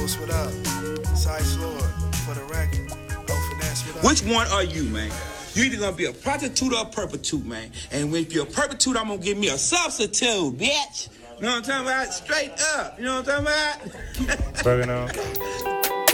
Ghost, what up? Size Lord, for the record. Oh, Finesse, what up? Which one are you, man? You either gonna be a prostitute or a perpetude, man. And if you're a perpetude, I'm gonna give me a substitute, bitch. You know what I'm talking about? Straight up. You know what I'm talking about? Bugging out.